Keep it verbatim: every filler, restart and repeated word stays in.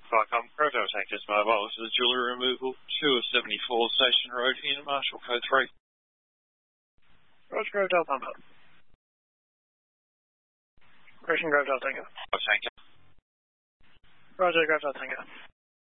Vicom, Grovedale Tankers Mobile. This is jewellery removal, two of seventy-four Station Road, Unit Marshal Code three. Roger, Grovedale Bumper. Operation Grovedale Tanker. Tanker. Roger, Grovedale Tanker.